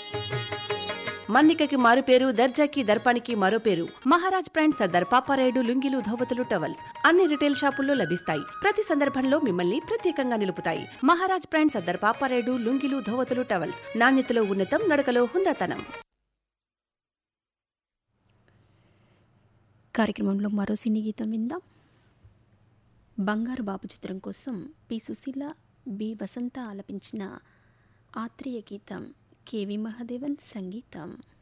మన్నికకి మారు పేరు, దర్జాకి దర్పానికి మరో పేరు. మహారాజ్ బ్రాండ్ సర్దార్ పాపారాయుడు లుంగీలు, ధోవతులు, టవల్స్ అన్ని రిటైల్ షాపుల్లో లభిస్తాయి. ప్రతి సందర్భంలో మిమ్మల్ని ప్రత్యేకంగా నిలుపుతాయి. Maharaj brand Sardar Paparayudu లుంగీలు, ధోవతులు, towels. నాణ్యతలో ఉన్నతం, నడకలో హుందాతనం. కార్యక్రమంలో మరో సినీ గీతం విందాం. బంగారు బాబు చిత్రం కోసం పి సుశీల, బి వసంత ఆలపించిన ఆత్రేయ గీతం, కెవి మహాదేవన్ సంగీతం.